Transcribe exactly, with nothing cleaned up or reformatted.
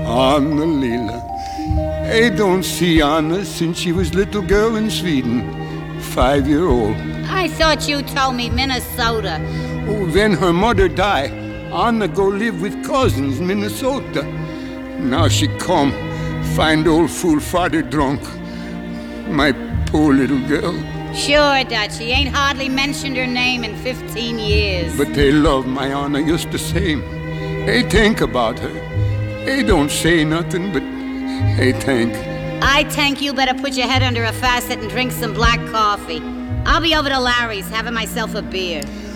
Anna Lila. I don't see Anna since she was little girl in Sweden. Five-year-old. I thought you told me Minnesota. Oh, when her mother died, Anna go live with cousins in Minnesota. Now she come, find old fool father drunk. My poor little girl. Sure, Dutch. She ain't hardly mentioned her name in fifteen years. But they love my Anna just the same. They think about her. They don't say nothing, but they think. I think you better put your head under a faucet and drink some black coffee. I'll be over to Larry's having myself a beer.